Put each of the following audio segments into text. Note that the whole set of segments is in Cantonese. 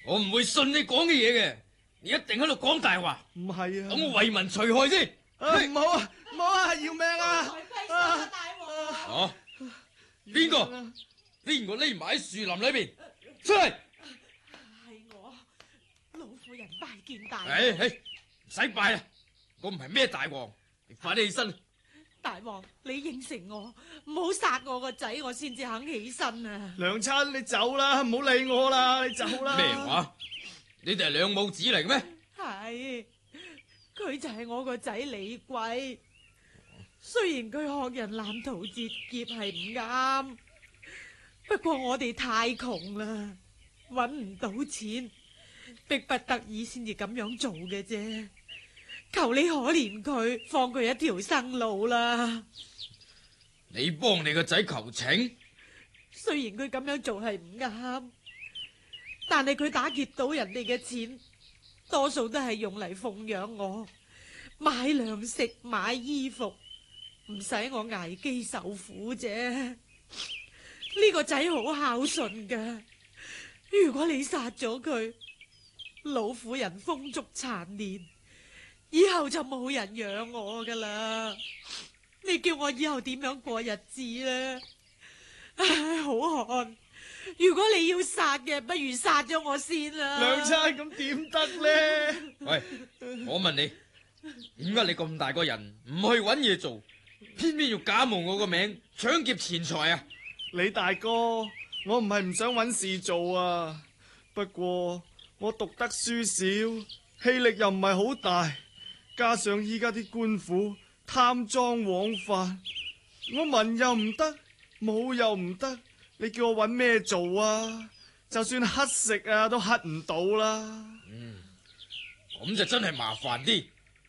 我唔會信你講嘅嘢嘅，你一定喺度講大話。 唔係啊， 等我為民除害先。 唔好啊，唔好啊，要命啊！ 大王。 哦，邊個匿埋喺樹林裏邊？出嚟！ 係我，老夫人拜見大王。 唔使拜啦，我唔係咩大王，你快啲起身。 大王，你應承我，唔好殺我個仔，我先至肯起身啊！ 娘親，你走啦，唔好理我啦，你走啦。 咩話？你哋係兩母子嚟嘅咩？ 係，佢就係我個仔李貴。雖然佢學人濫屠截劫係唔啱，不過我哋太窮啦，搵唔到錢，逼不得已先至咁樣做嘅啫。求你可憐佢，放佢一條生路啦。 你幫你個仔求情？ 雖然佢咁樣做係唔啱，但係佢打劫到人哋嘅錢，多數都係用嚟奉養我，買糧食買衣服，唔使我捱飢受苦啫。呢個仔好孝順噶，如果你殺咗佢，老婦人風燭殘年，以後就冇人養我噶啦。你叫我以後點樣過日子呢？唉，好漢，如果你要殺嘅，不如殺咗我先啦。 娘親，咁點得呢？ 喂，我問你，點解你咁大個人唔去搵嘢做，偏偏要假冒我個名搶劫錢財啊？ 李大哥，我唔係唔想搵事做啊，不過我讀得書少，氣力又唔係好大，加上依家啲官府貪贓枉法，我文又唔得，武又唔得，你叫我搵咩做啊？就算乞食啊，都乞唔到啦。 咁就真係麻煩啲。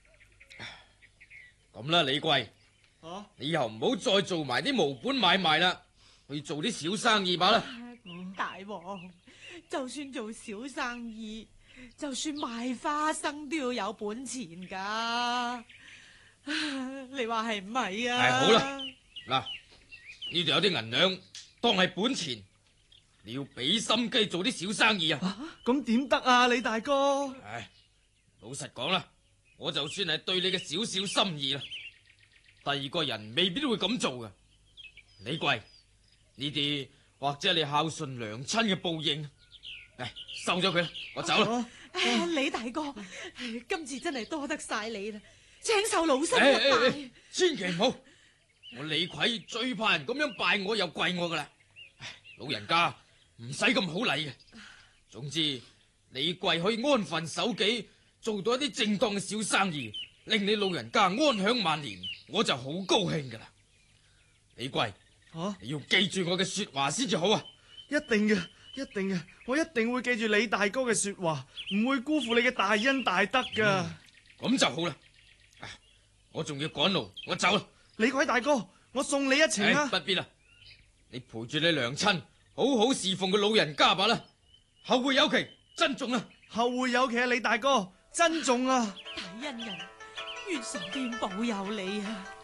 咁啦，李貴，你以後唔好再做埋啲無本買賣啦，去做啲小生意吧啦。 大王，就算做小生意，就算賣花生都要有本錢噶。你話係唔係啊？ 好啦，嗱，呢度有啲銀兩，當係本錢，你要俾心機做啲小生意啊。 咁點得啊，李大哥？ 老實講啦，我就算係對你嘅少少心意啦，第二個人未必都會咁做㗎。李貴，呢啲或者係你孝順娘親嘅報應。收咗佢啦，我走啦。 李大哥，今次真係多得晒你啦，請受老身一拜。 千祈唔好，我李逵最怕人咁樣拜我又跪我噶啦。老人家唔使咁好禮嘅。總之，李貴可以安分守己，做到一啲正當嘅小生意，令你老人家安享晚年，我就好高興噶啦。李貴，你要記住我嘅說話先至好啊！ 一定嘅，一定嘅，我一定會記住李大哥嘅說話，唔會辜負你嘅大恩大德噶。 咁就好啦。我仲要趕路，我走啦。 李逵大哥，我送你一程啊！ 不必啦，你陪住你娘親，好好侍奉個老人家吧啦。後會有期，珍重啊！ 後會有期啊，李大哥，珍重啊！ 大恩人，願上天保佑你啊！